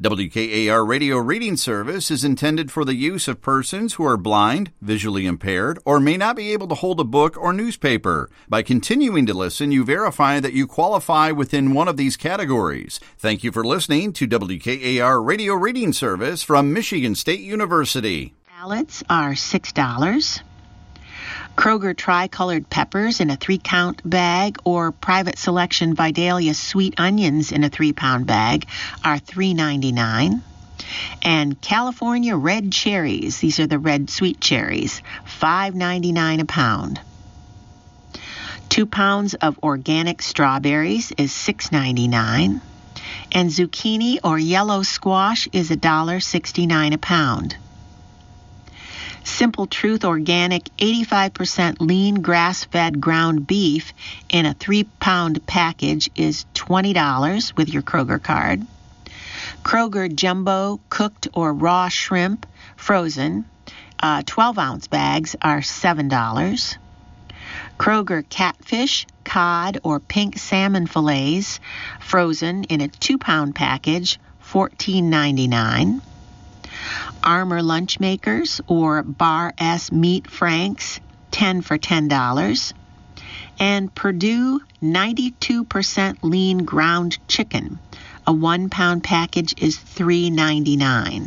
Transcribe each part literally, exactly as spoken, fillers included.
W K A R Radio Reading Service is intended for the use of persons who are blind, visually impaired, or may not be able to hold a book or newspaper. By continuing to listen, you verify that you qualify within one of these categories. Thank you for listening to W K A R Radio Reading Service from Michigan State University. Salads are six dollars. Kroger tricolored peppers in a three-count bag or private selection Vidalia sweet onions in a three-pound bag are three ninety-nine. And California red cherries, these are the red sweet cherries, five ninety-nine a pound. Two pounds of organic strawberries is six ninety-nine. And zucchini or yellow squash is one dollar sixty-nine a pound. Simple Truth Organic eighty-five percent lean grass-fed ground beef in a three-pound package is twenty dollars with your Kroger card. Kroger Jumbo cooked or raw shrimp frozen, uh, twelve-ounce bags are seven dollars. Kroger catfish, cod, or pink salmon fillets frozen in a two-pound package, fourteen ninety-nine. Armour lunch makers or Bar S meat franks, ten for ten dollars. And Perdue ninety-two percent lean ground chicken, a one-pound package is three ninety-nine.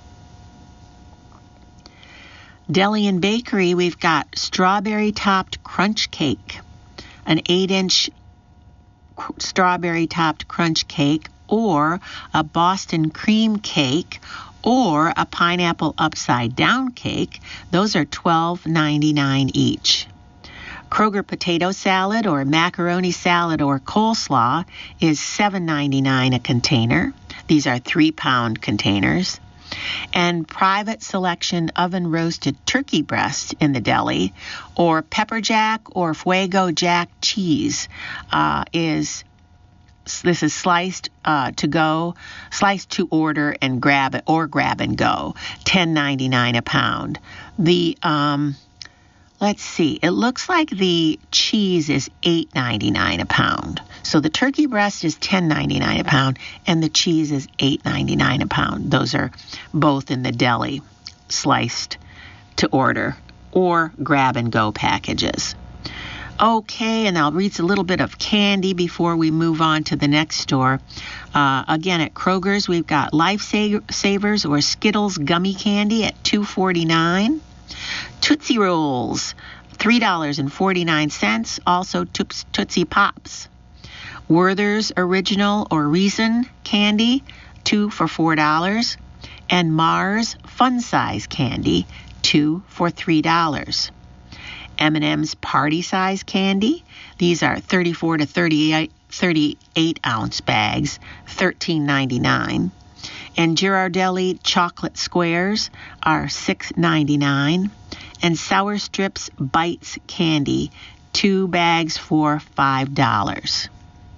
Deli and Bakery, we've got strawberry-topped crunch cake, an eight-inch strawberry-topped crunch cake, or a Boston cream cake, or a pineapple upside-down cake. Those are twelve ninety-nine each. Kroger potato salad or macaroni salad or coleslaw is seven ninety-nine a container. These are three-pound containers. And private selection oven-roasted turkey breast in the deli or pepper jack or fuego jack cheese uh, is This is sliced uh, to go, sliced to order and grab it or grab and go, ten ninety-nine a pound. The um, let's see, it looks like the cheese is eight ninety-nine a pound. So the turkey breast is ten ninety-nine a pound, and the cheese is eight ninety-nine a pound. Those are both in the deli, sliced to order or grab and go packages. Okay, and I'll read a little bit of candy before we move on to the next store. Uh, again, at Kroger's, we've got Lifesavers or Skittles gummy candy at two forty-nine. Tootsie Rolls, three dollars and forty-nine cents. Also, Tootsie Pops. Werther's Original or Reason candy, two for four dollars. And Mars Fun Size candy, two for three dollars. M and M's Party Size Candy. These are thirty-four to thirty-eight, thirty-eight ounce bags, thirteen ninety-nine. And Ghirardelli Chocolate Squares are six ninety-nine. And Sour Strips Bites Candy, two bags for five dollars.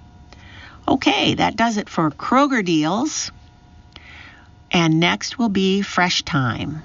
Okay, that does it for Kroger deals. And next will be Fresh Time.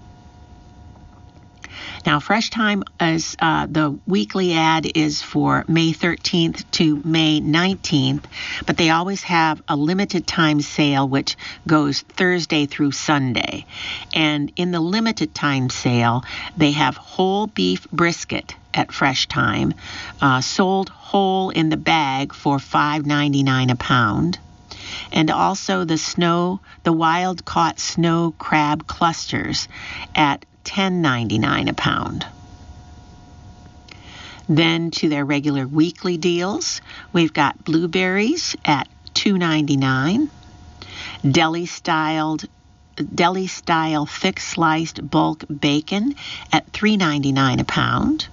Now, Fresh Time is uh, the weekly ad is for May thirteenth to May nineteenth, but they always have a limited time sale which goes Thursday through Sunday. And in the limited time sale, they have whole beef brisket at Fresh Time, uh, sold whole in the bag for five ninety-nine a pound. And also the snow, the wild caught snow crab clusters at ten ninety-nine a pound. Then to their regular weekly deals, we've got blueberries at two ninety-nine, deli styled deli style thick sliced bulk bacon at three ninety-nine a pound.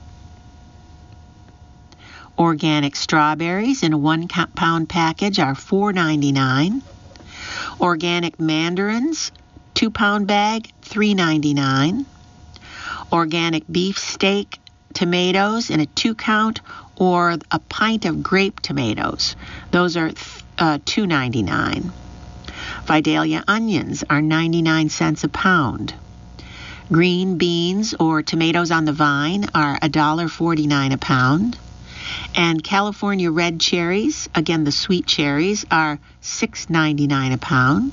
Organic strawberries in a one pound package are four ninety-nine. Organic mandarins, two pound bag, three ninety-nine. Organic beef steak tomatoes in a two count or a pint of grape tomatoes. Those are uh, two ninety-nine. Vidalia onions are ninety-nine cents a pound. Green beans or tomatoes on the vine are one dollar forty-nine a pound. And California red cherries, again the sweet cherries, are six ninety-nine a pound.